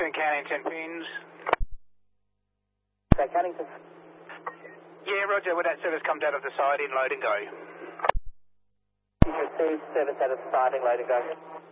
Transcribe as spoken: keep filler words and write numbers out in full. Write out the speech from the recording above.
Cannington, Cannington, pins. Okay, Cannington. Yeah, roger, with that service comes out of the siding, load and go. Received service out of the siding, load and go.